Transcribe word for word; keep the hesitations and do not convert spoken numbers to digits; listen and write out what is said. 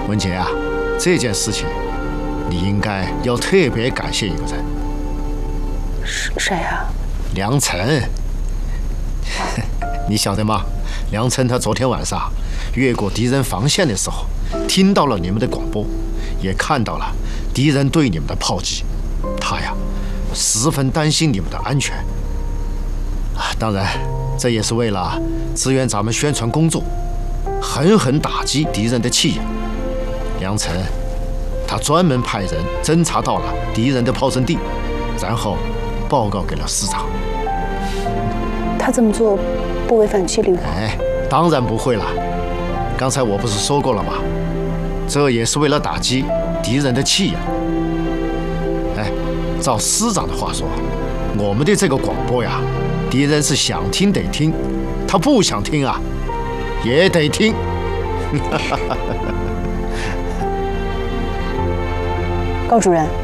文杰啊，这件事情你应该要特别感谢一个人。 谁啊？ 梁晨。你晓得吗？梁晨他昨天晚上越过敌人防线的时候，听到了你们的广播，也看到了敌人对你们的炮击，他呀十分担心你们的安全。啊，当然，这也是为了支援咱们宣传工作，狠狠打击敌人的气焰。梁晨他专门派人侦查到了敌人的炮阵地，然后报告给了师长。 他这么做不违反纪律吧？ 哎，当然不会了。刚才我不是说过了吗？这也是为了打击敌人的气焰。哎，照师长的话说，我们的这个广播呀，敌人是想听得听，他不想听啊，也得听。 高主任。